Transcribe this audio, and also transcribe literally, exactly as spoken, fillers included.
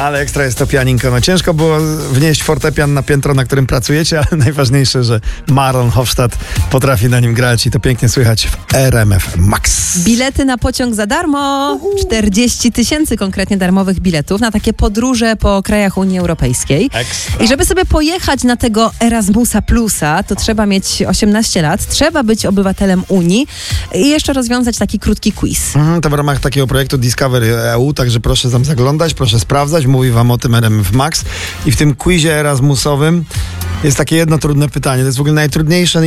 Ale ekstra jest to pianinko. No ciężko było wnieść fortepian na piętro, na którym pracujecie, ale najważniejsze, że Maron Hofstadt potrafi na nim grać i to pięknie słychać w R M F Max. Bilety na pociąg za darmo. czterdzieści tysięcy konkretnie darmowych biletów na takie podróże po krajach Unii Europejskiej. Ekstra. I żeby sobie pojechać na tego Erasmusa Plusa, to trzeba mieć osiemnaście lat, trzeba być obywatelem Unii i jeszcze rozwiązać taki krótki quiz. Mhm, to w ramach takiego projektu Discovery E U, także proszę tam zaglądać, proszę sprawdzać, mówi wam o tym R M F Max. I w tym quizie Erasmusowym jest takie jedno trudne pytanie, to jest w ogóle najtrudniejsze